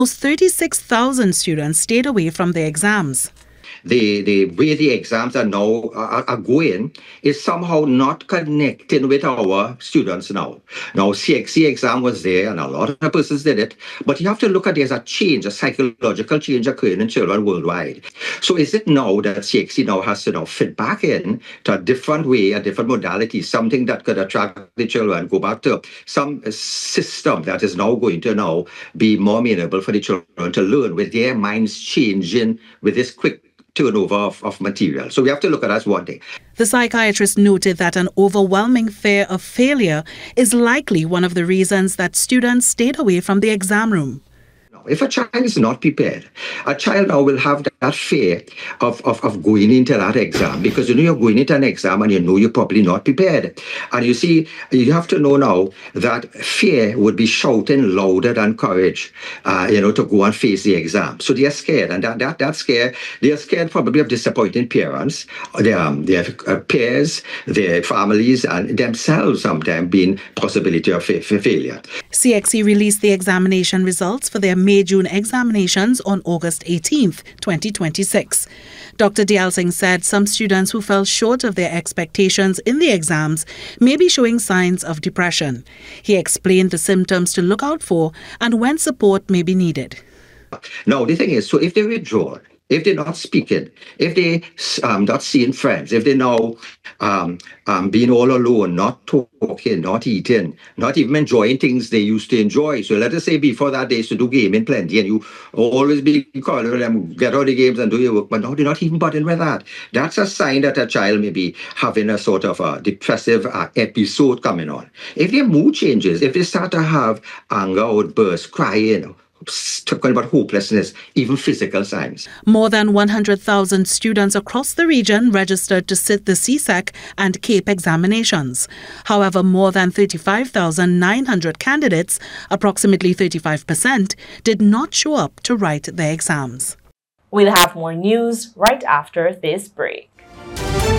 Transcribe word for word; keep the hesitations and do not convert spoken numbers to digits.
Almost thirty-six thousand students stayed away from their exams. The, the way the exams are now are, are going is somehow not connecting with our students now. Now, C X C exam was there and a lot of persons did it, but you have to look at there's a change, a psychological change occurring in children worldwide. So is it now that C X C now has to now fit back in to a different way, a different modality, something that could attract the children, go back to some system that is now going to now be more amenable for the children to learn with their minds changing with this quick turnover of, of material. So we have to look at that as one thing. The psychiatrist noted that an overwhelming fear of failure is likely one of the reasons that students stayed away from the exam room. If a child is not prepared, a child now will have that fear of, of, of going into that exam, because you know you're going into an exam and you know you're probably not prepared. And you see, you have to know now that fear would be shouting louder than courage, uh, you know, to go and face the exam. So they're scared, and that that that scare, they're scared probably of disappointing parents, their, um, their uh, peers, their families, and themselves sometimes being possibility of fa- fa- failure. C X C released the examination results for their May-June examinations on August eighteenth, twenty twenty-six. Doctor Dayal Singh said some students who fell short of their expectations in the exams may be showing signs of depression. He explained the symptoms to look out for and when support may be needed. Now, the thing is, so if they withdraw, if they're not speaking, if they um not seeing friends, if they're now um, um, being all alone, not talking, not eating, not even enjoying things they used to enjoy. So let us say before that they used to do gaming plenty and you always be calling them, get out the games and do your work, but now they're not even bothering with that. That's a sign that a child may be having a sort of a depressive uh, episode coming on. If their mood changes, if they start to have anger outbursts, crying, talking about hopelessness, even physical signs. More than one hundred thousand students across the region registered to sit the C S E C and CAPE examinations. However, more than thirty-five thousand nine hundred candidates, approximately thirty-five percent, did not show up to write their exams. We'll have more news right after this break.